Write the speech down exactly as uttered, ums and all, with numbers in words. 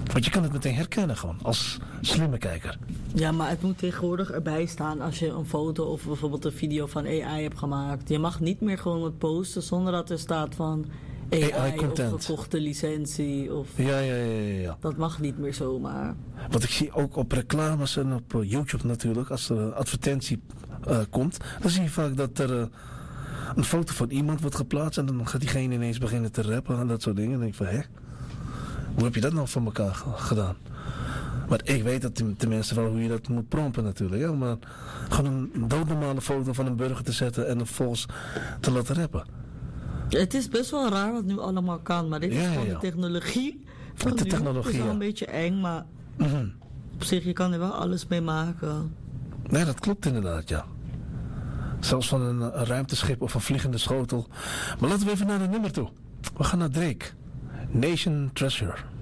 Want je kan het meteen herkennen gewoon, als slimme kijker. Ja, maar het moet tegenwoordig erbij staan als je een foto of bijvoorbeeld een video van A I hebt gemaakt. Je mag niet meer gewoon het posten zonder dat er staat van A I, A I content. of gekochte licentie. Of Ja, ja, ja, ja, ja. Dat mag niet meer zomaar. Want ik zie ook op reclames en op uh, YouTube natuurlijk, als er een advertentie uh, komt, dan zie je vaak dat er uh, een foto van iemand wordt geplaatst en dan gaat diegene ineens beginnen te rappen en dat soort dingen. En dan denk ik van, hè? Hoe heb je dat nou voor elkaar g- gedaan? Maar ik weet dat tenminste wel hoe je dat moet prompen natuurlijk. Ja? Maar gewoon een doodnormale foto van een burger te zetten en hem volgens te laten rappen. Het is best wel raar wat nu allemaal kan, maar dit is Ja, ja, gewoon ja. de technologie van De nu. technologie, Het is wel ja. een beetje eng, maar Mm-hmm. op zich, je kan er wel alles mee maken. Nee, dat klopt inderdaad, ja. Zelfs van een, een ruimteschip of een vliegende schotel. Maar laten we even naar de nummer toe. We gaan naar Drake. Nation Treasure.